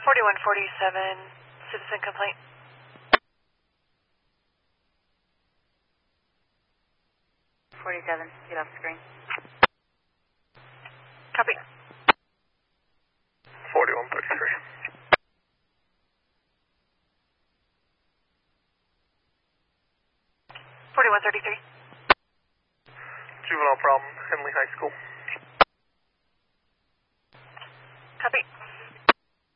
4147, citizen complaint. 47, get off screen. Copy. 4133. 4133. Juvenile problem, Henley High School. Copy.